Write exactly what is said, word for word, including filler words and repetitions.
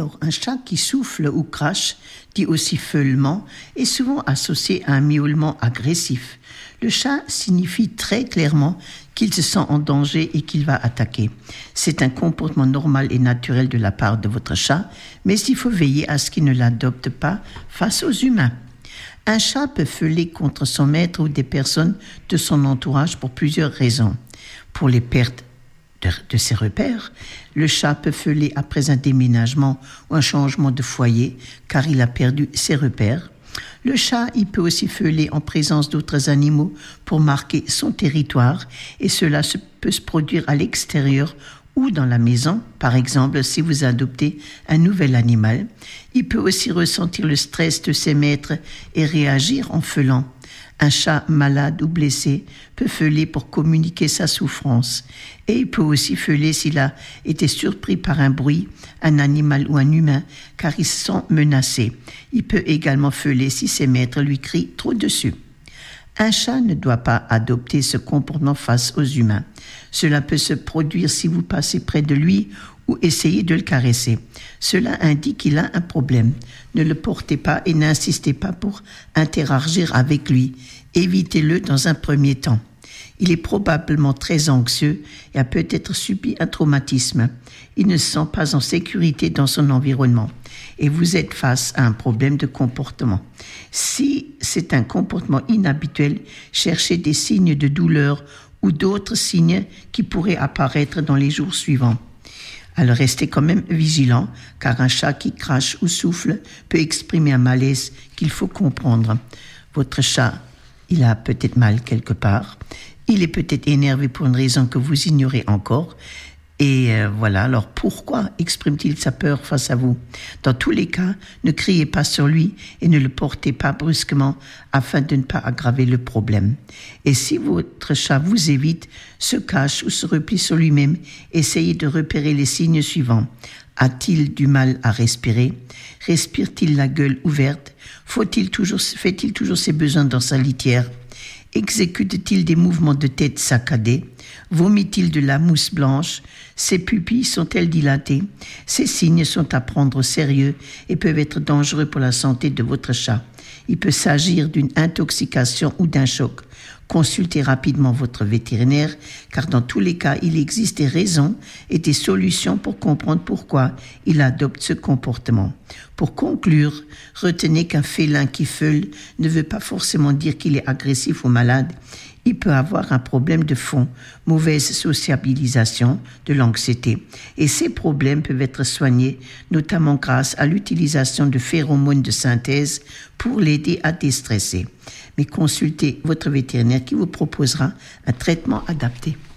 Alors, un chat qui souffle ou crache, dit aussi feulement, est souvent associé à un miaulement agressif. Le chat signifie très clairement qu'il se sent en danger et qu'il va attaquer. C'est un comportement normal et naturel de la part de votre chat, mais il faut veiller à ce qu'il ne l'adopte pas face aux humains. Un chat peut feuler contre son maître ou des personnes de son entourage pour plusieurs raisons. Pour les pertes de, de ses repères, le chat peut feuler après un déménagement ou un changement de foyer car il a perdu ses repères. Le chat, il peut aussi feuler en présence d'autres animaux pour marquer son territoire et cela se, peut se produire à l'extérieur ou dans la maison. Par exemple, si vous adoptez un nouvel animal, il peut aussi ressentir le stress de ses maîtres et réagir en feulant. Un chat malade ou blessé peut feuler pour communiquer sa souffrance. Et il peut aussi feuler s'il a été surpris par un bruit, un animal ou un humain, car il se sent menacé. Il peut également feuler si ses maîtres lui crient trop dessus. Un chat ne doit pas adopter ce comportement face aux humains. Cela peut se produire si vous passez près de lui ou essayez de le caresser. Cela indique qu'il a un problème. Ne le portez pas et n'insistez pas pour interagir avec lui. Évitez-le dans un premier temps. Il est probablement très anxieux et a peut-être subi un traumatisme. Il ne se sent pas en sécurité dans son environnement et vous êtes face à un problème de comportement. Si c'est un comportement inhabituel, cherchez des signes de douleur ou d'autres signes qui pourraient apparaître dans les jours suivants. Alors restez quand même vigilant, car un chat qui crache ou souffle peut exprimer un malaise qu'il faut comprendre. Votre chat, il a peut-être mal quelque part. Il est peut-être énervé pour une raison que vous ignorez encore. Et euh, voilà, alors pourquoi exprime-t-il sa peur face à vous? Dans tous les cas, ne criez pas sur lui et ne le portez pas brusquement afin de ne pas aggraver le problème. Et si votre chat vous évite, se cache ou se replie sur lui-même, essayez de repérer les signes suivants. A-t-il du mal à respirer? Respire-t-il la gueule ouverte? Faut-il toujours, fait-il toujours ses besoins dans sa litière? Exécute-t-il des mouvements de tête saccadés? Vomit-il de la mousse blanche? Ses pupilles sont-elles dilatées? Ces signes sont à prendre au sérieux et peuvent être dangereux pour la santé de votre chat. Il peut s'agir d'une intoxication ou d'un choc. Consultez rapidement votre vétérinaire, car dans tous les cas, il existe des raisons et des solutions pour comprendre pourquoi il adopte ce comportement. Pour conclure, retenez qu'un félin qui feule ne veut pas forcément dire qu'il est agressif ou malade. Il peut avoir un problème de fond, mauvaise sociabilisation, de l'anxiété. Et ces problèmes peuvent être soignés, notamment grâce à l'utilisation de phéromones de synthèse pour l'aider à déstresser. Mais consultez votre vétérinaire qui vous proposera un traitement adapté.